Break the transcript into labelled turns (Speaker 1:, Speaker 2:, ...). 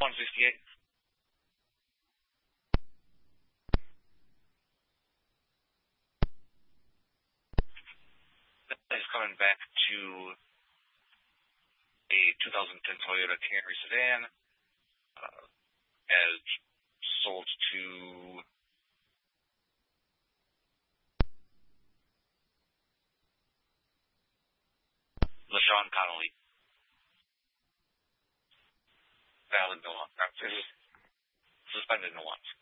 Speaker 1: 168. Is coming back to a 2010 Toyota Camry sedan, as sold to LaShawn Connolly. Valid no longer. Suspended no longer.